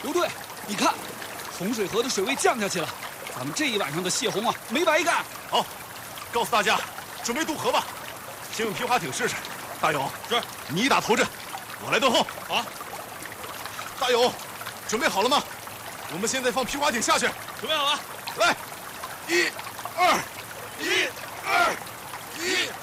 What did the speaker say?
不对，你看，洪水河的水位降下去了，咱们这一晚上的泄洪啊，没白干。 好，告诉大家，准备渡河吧。先用皮划艇试试。大勇， 是， 你打头阵，我来断后。 好。 大勇，准备好了吗？我们现在放皮划艇下去。 准备好了。 来，1、2，1、2，1。